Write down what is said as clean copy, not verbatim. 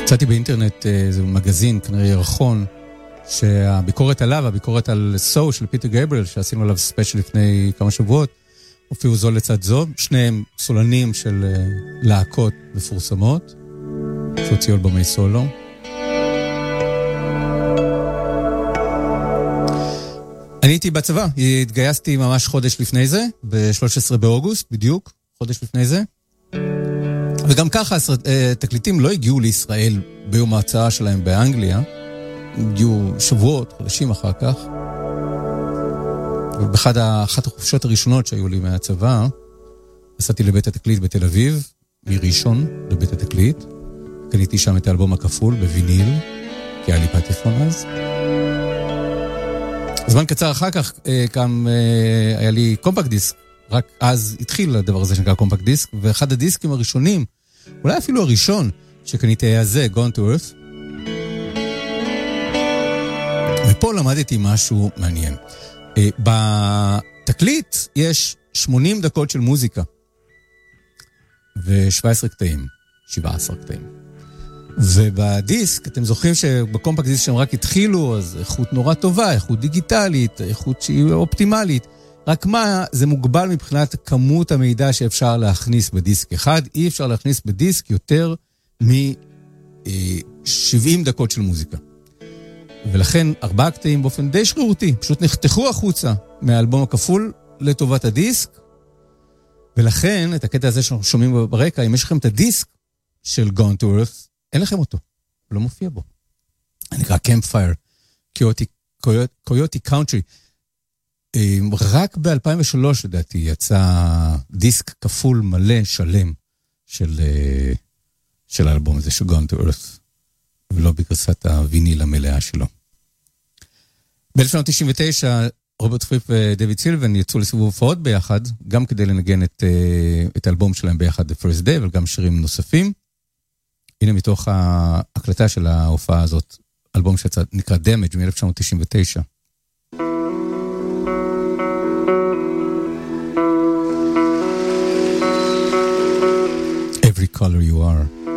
מצאתי באינטרנט איזה מגזין, כנראה ירחון, שהביקורת עליו, הביקורת על סו של פיטר גבריאל, שעשינו עליו ספיישל לפני כמה שבועות, הופיעו זו לצד זו, שניהם סולנים של להקות מפורסמות, שהוציאו אלבומי סולו. אני הייתי בצבא, התגייסתי ממש חודש לפני זה, ב-13 באוגוסט, בדיוק, חודש לפני זה. וגם ככה תקליטים לא הגיעו לישראל ביום ההצעה שלהם באנגליה, הגיעו שבועות, חודשים אחר כך. ובאחת החופשות הראשונות שהיו לי מהצבא, נסעתי לבית התקליט בתל אביב, מראשון לבית התקליט, קניתי שם את האלבום הכפול בוויניל, כי היה לי פטפון אז. זמן קצר אחר כך גם היה לי קומפקט דיסק, רק אז התחיל הדבר הזה שנקרא קומפקט דיסק, ואחד הדיסקים הראשונים, אולי אפילו הראשון שקניתי היה זה, Gone to Earth. ופה למדתי משהו מעניין. בתקליט יש 80 דקות של מוזיקה, ו17 קטעים, 17 קטעים. ובדיסק, אתם זוכרים שבקומפקט דיסק שהם רק התחילו, אז איכות נורא טובה, איכות דיגיטלית, איכות שהיא אופטימלית. רק מה, זה מוגבל מבחינת כמות המידע שאפשר להכניס בדיסק אחד. אי אפשר להכניס בדיסק יותר מ-70 דקות של מוזיקה. ולכן 4 קטעים באופן די שרירותי, פשוט נחתכו החוצה מהאלבום הכפול לטובת הדיסק. ולכן, את הקטע הזה שאנחנו שומעים ברקע, אם יש לכם את הדיסק של Gone to Earth, אין לכם אותו, לא מופיע בו. נקרא Campfire, Coyote Country. רק ב-2003, לדעתי, יצא דיסק כפול מלא שלם של האלבום הזה, של Gone to Earth, ולא בגרסת הוויניל המלאה שלו. ב-1999, רוברט פריפ ודייוויד סילבן יצאו לסיבוב הופעות ביחד, גם כדי לנגן את האלבום שלהם ביחד, The First Day, אבל גם שירים נוספים. הנה מתוך ההקלטה של ההופעה הזאת, אלבום שנקרא Damage מ-1999. Every color you are.